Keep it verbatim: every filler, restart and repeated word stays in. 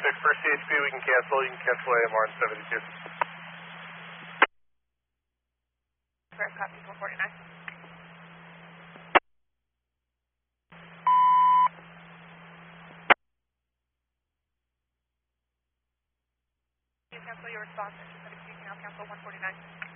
six for C H P, we can cancel. You can cancel A M R in seventy-two. First copy, four forty-nine. You cancel your response, two seventy-two, now cancel one forty-nine.